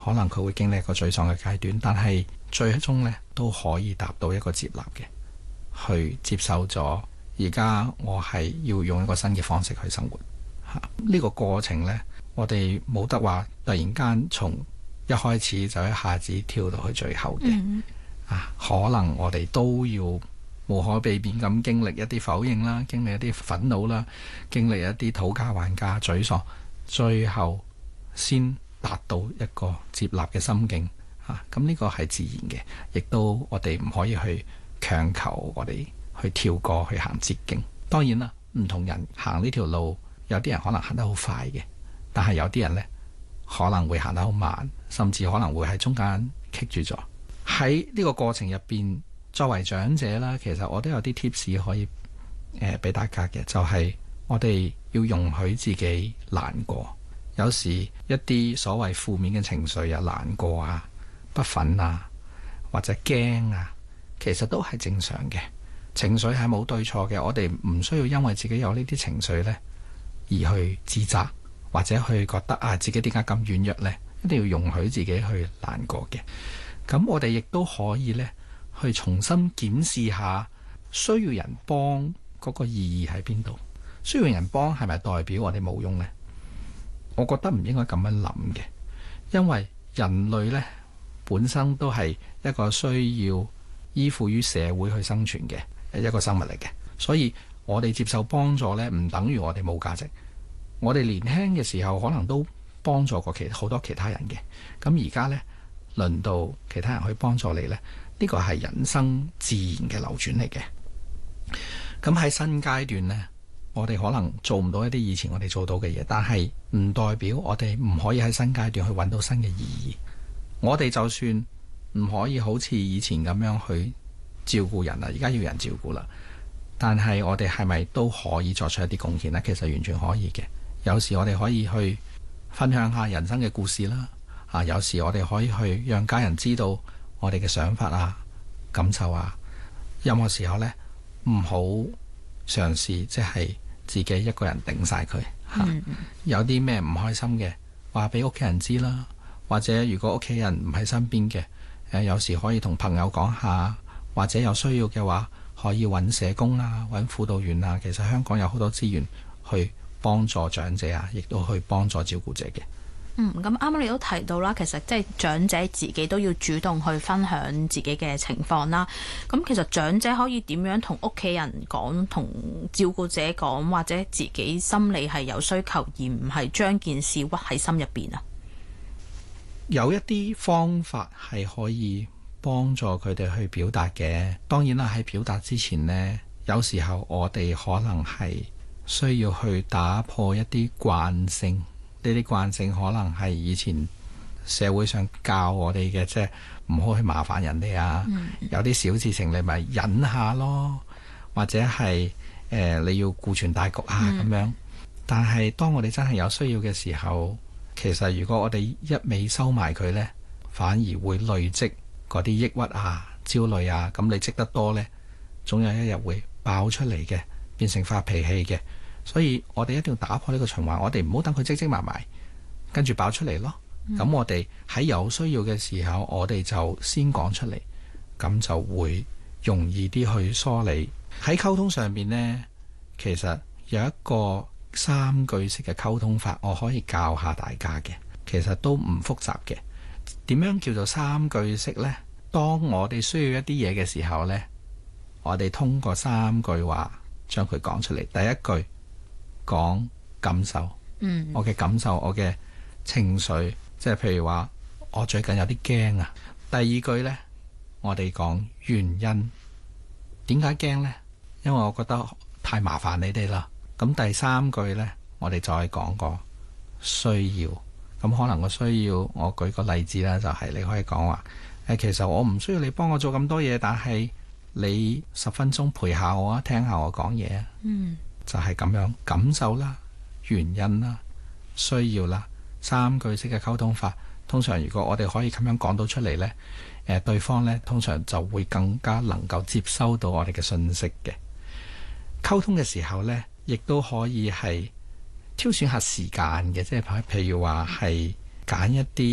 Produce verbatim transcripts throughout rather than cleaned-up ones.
可能佢會經歷一個沮喪嘅階段，但係最終呢都可以達到一個接納嘅，去接受咗而家我係要用一個新嘅方式去生活。呢、呢個過程呢，我哋冇得話突然間從一開始就一下子跳到去最後嘅、嗯啊、可能我哋都要無可避免咁經歷一啲否認啦，經歷一啲憤怒啦，經歷一啲討價還價、沮喪，最後先達到一個接納嘅心境嚇。咁、啊、呢個係自然嘅，亦都我哋唔可以去強求我哋去跳過去行捷徑。當然啦，唔同人行呢條路，有啲人可能行得好快嘅，但係有啲人呢可能會行得好慢，甚至可能會喺中間棘住咗。喺呢個過程入邊，作為長者啦，其實我都有啲 tips 可以誒俾、呃、大家嘅，就係、是、我哋要容許自己難過。有時一啲所謂負面嘅情緒啊，難過啊、不忿啊或者驚啊，其實都係正常嘅。情緒係冇對錯嘅，我哋唔需要因為自己有呢啲情緒呢而去自責，或者去覺得啊自己點解咁軟弱呢？一定要容許自己去難過嘅。咁我哋亦都可以呢去重新檢視下需要人幫嗰個意義喺邊度？需要人幫係咪代表我哋冇用呢？我覺得唔應該咁樣諗嘅，因為人類呢本身都係一個需要依附於社會去生存嘅一個生物嚟嘅，所以我哋接受幫助呢，唔等於我哋冇價值。我哋年輕嘅時候可能都幫助過其好多其他人嘅，咁而家呢，輪到其他人去幫助你呢，呢個係人生自然嘅流轉嚟嘅。咁喺新階段呢，我哋可能做唔到一啲以前我哋做到嘅嘢，但係唔代表我哋唔可以喺新階段去揾到新嘅意義。我哋就算唔可以好似以前咁樣去照顧人啦，而家要人照顧啦，但係我哋係咪都可以作出一啲貢獻呢？其實完全可以嘅。有時我哋可以去分享下人生嘅故事啦，啊，有時我哋可以去讓家人知道我哋嘅想法啊、感受啊。任何時候呢，唔好嘗試即係自己一個人頂晒佢嚇。有啲咩唔開心嘅話俾屋企人知啦，或者如果屋企人唔喺身邊嘅，誒有時可以同朋友講下，或者有需要嘅話可以揾社工啊、揾輔導員啊。其實香港有好多資源去幫助長者啊，亦都去幫助照顧者嘅。 嗯，咁啱啱你都提到啦，其實即係長者自己都要主動去分享自己嘅情況啦。咁其實長者可以點樣同屋企人講，同照顧者講，或者自己心理係有需求，而唔係將件事屈喺心入邊啊？ 有一啲方法係可以幫助佢哋去表達嘅。當然啦，喺表達之前呢，有時候我哋可能係需要去打破一啲慣性，呢啲慣性可能係以前社會上教我哋嘅，即係唔好去麻煩人哋啊。嗯、有啲小事情你咪忍下咯，或者係誒、呃、你要顧全大局啊咁、嗯、樣。但係當我哋真係有需要嘅時候，其實如果我哋一味收埋佢呢，反而會累積嗰啲抑鬱啊、焦慮啊。咁你積得多呢，總有一日會爆出嚟嘅，變成發脾氣嘅。所以我哋一定要打破呢個循環，我哋唔好等佢積積埋埋，跟住爆出嚟咯。咁、嗯、我哋喺有需要嘅時候，我哋就先講出嚟，咁就會容易啲去梳理。喺溝通上面呢，其實有一個三句式嘅溝通法，我可以教下大家嘅，其實都唔複雜嘅。點樣叫做三句式呢？當我哋需要一啲嘢嘅時候呢，我哋通過三句話將佢講出嚟。第一句講感受，嗯，我嘅感受，我嘅情緒，即係譬如話我最近有啲驚啊。第二句呢，我哋講原因，點解驚呢？因為我覺得太麻煩你哋啦。咁第三句呢，我哋再講個需要。咁可能個需要，我舉個例子啦，就係你可以講話誒，其實我唔需要你幫我做咁多嘢，但係你十分鐘陪下我啊，聽下我講嘢啊。嗯。就係咁樣，感受啦、原因啦、需要啦，三句式嘅溝通法。通常如果我哋可以咁樣講到出嚟呢，誒、呃、對方呢通常就會更加能夠接收到我哋嘅信息嘅。溝通嘅時候呢，亦都可以係挑選下時間嘅，即係譬如話係揀一啲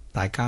大家